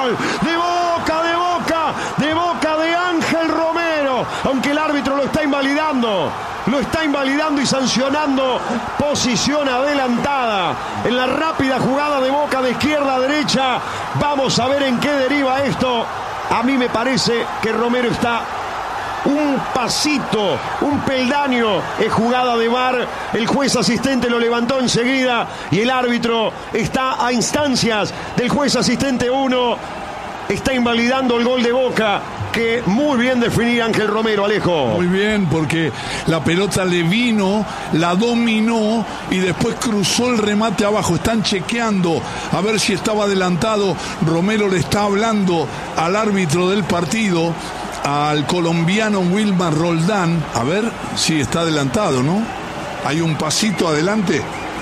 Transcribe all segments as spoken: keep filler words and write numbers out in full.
gol de Boca, de Boca, de Boca de Ángel Romero, aunque el árbitro lo está invalidando. Lo está invalidando y sancionando posición adelantada en la rápida jugada de Boca de izquierda a derecha. Vamos a ver en qué deriva esto. A mí me parece que Romero está un pasito, un peldaño. Es jugada de V A R. El juez asistente lo levantó enseguida y el árbitro está a instancias del juez asistente uno. Está invalidando el gol de Boca, que muy bien definía Ángel Romero, Alejo. Muy bien, porque la pelota le vino, la dominó y después cruzó el remate abajo. Están chequeando a ver si estaba adelantado. Romero le está hablando al árbitro del partido, al colombiano Wilmar Roldán. A ver si está adelantado, ¿no? Hay un pasito adelante.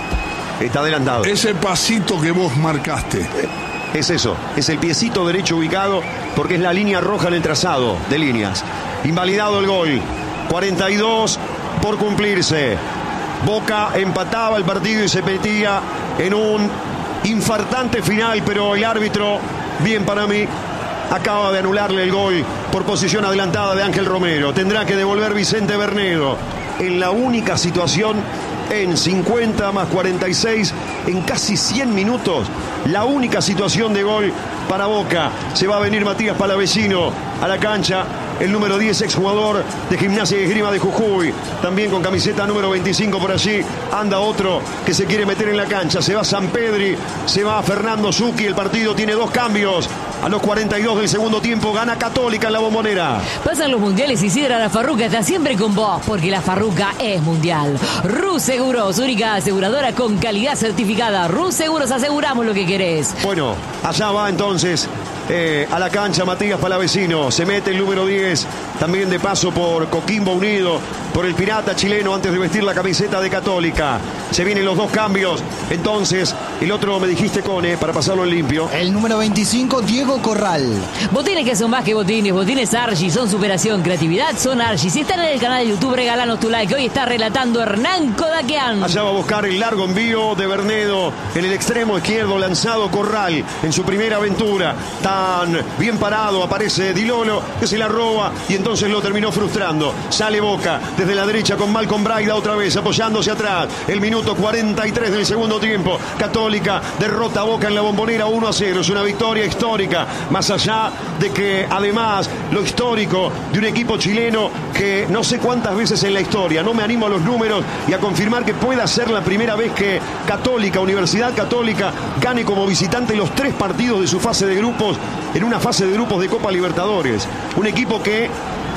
Está adelantado. Ese pasito que vos marcaste. Es eso, es el piecito derecho ubicado porque es la línea roja en el trazado de líneas. Invalidado el gol. cuarenta y dos por cumplirse. Boca empataba el partido y se metía en un infartante final, pero el árbitro, bien para mí, acaba de anularle el gol por posición adelantada de Ángel Romero. Tendrá que devolver Vicente Bernedo en la única situación en cincuenta más cuarenta y seis, en casi cien minutos, la única situación de gol para Boca. Se va a venir Matías Palavecino a la cancha, el número diez, exjugador de Gimnasia y Esgrima de Jujuy, también con camiseta número veinticinco por allí. Anda otro que se quiere meter en la cancha. Se va Sampedri, se va Fernando Zucchi. El partido tiene dos cambios. A los cuarenta y dos del segundo tiempo gana Católica en la Bombonera. Pasan los mundiales y Sidra La Farruca está siempre con vos, porque La Farruca es mundial. Rus Seguros, única aseguradora con calidad certificada. Rus Seguros, aseguramos lo que querés. Bueno, allá va entonces eh, a la cancha Matías Palavecino. Se mete el número diez, también de paso por Coquimbo Unido, por el Pirata chileno antes de vestir la camiseta de Católica. Se vienen los dos cambios. Entonces, el otro me dijiste, Cone, para pasarlo en limpio. El número veinticinco, Diego Corral. Botines que son más que botines, botines Archie, son superación, creatividad, son Archie. Si están en el canal de YouTube, regalanos tu like. Hoy está relatando Hernán Kodakian. Allá va a buscar el largo envío de Bernedo. En el extremo izquierdo lanzado Corral en su primera aventura. Tan bien parado aparece Dilolo, que se la roba y entonces lo terminó frustrando. Sale Boca desde la derecha con Malcolm Braida otra vez apoyándose atrás. El minuto cuarenta y tres del segundo tiempo. Católica derrota a Boca en la Bombonera uno a cero. Es una victoria histórica. Más allá de que además lo histórico de un equipo chileno que no sé cuántas veces en la historia, no me animo a los números y a confirmar que pueda ser la primera vez que Católica, Universidad Católica, gane como visitante los tres partidos de su fase de grupos en una fase de grupos de Copa Libertadores. Un equipo que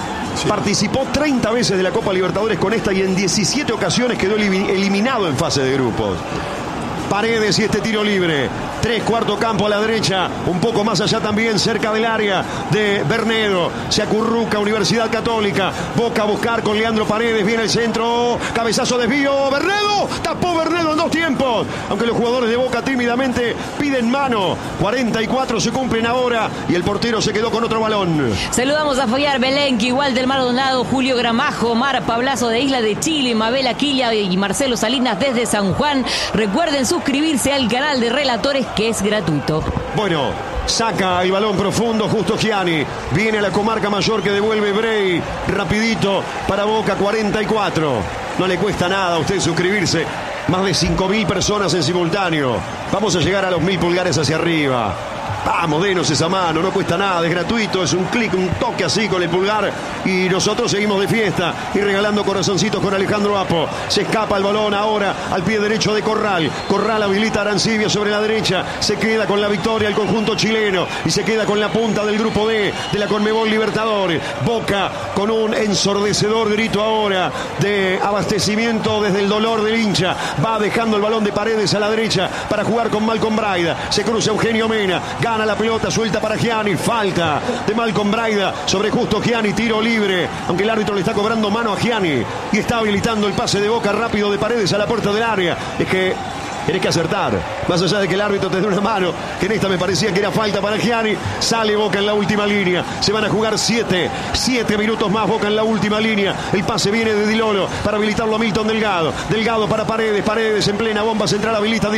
sí participó treinta veces de la Copa Libertadores con esta y en diecisiete ocasiones quedó eliminado en fase de grupos. Paredes y este tiro libre. Tres, cuarto campo a la derecha. Un poco más allá también, cerca del área de Bernedo. Se acurruca Universidad Católica. Boca a buscar con Leandro Paredes. Viene el centro. Cabezazo, desvío. Bernedo. Tapó Bernedo en dos tiempos. Aunque los jugadores de Boca tímidamente piden mano. cuarenta y cuatro se cumplen ahora. Y el portero se quedó con otro balón. Saludamos a Foyar Belenqui, Walter Maldonado, Julio Gramajo, Mar Pablazo de Isla de Chile, Mabel Aquilla y Marcelo Salinas desde San Juan. Recuerden suscribirse al canal de Relatores, que es gratuito. Bueno, saca el balón profundo Justo Gianni. Viene a la comarca mayor que devuelve Bray. Rapidito para Boca, cuarenta y cuatro. No le cuesta nada a usted suscribirse. Más de cinco mil personas en simultáneo. Vamos a llegar a los mil pulgares hacia arriba. Vamos, denos esa mano, no cuesta nada, es gratuito, es un clic, un toque así con el pulgar y nosotros seguimos de fiesta y regalando corazoncitos con Alejandro Apo. Se escapa el balón ahora al pie derecho de Corral. Corral habilita a Arancibia sobre la derecha, se queda con la victoria el conjunto chileno y se queda con la punta del grupo D de la Conmebol Libertadores. Boca con un ensordecedor grito ahora de abastecimiento desde el dolor del hincha. Va dejando el balón de Paredes a la derecha para jugar con Malcolm Braida. Se cruza Eugenio Mena. Gana la pelota, suelta para Gianni. Falta de Malcolm Braida sobre Justo Gianni. Tiro libre, aunque el árbitro le está cobrando mano a Gianni y está habilitando el pase de Boca rápido de Paredes a la puerta del área. Es que tenés que acertar, más allá de que el árbitro te dé una mano, que en esta me parecía que era falta para Gianni. Sale Boca en la última línea. Se van a jugar siete, siete minutos más. Boca en la última línea. El pase viene de Dilolo para habilitarlo a Milton Delgado. Delgado para Paredes. Paredes en plena bomba central habilita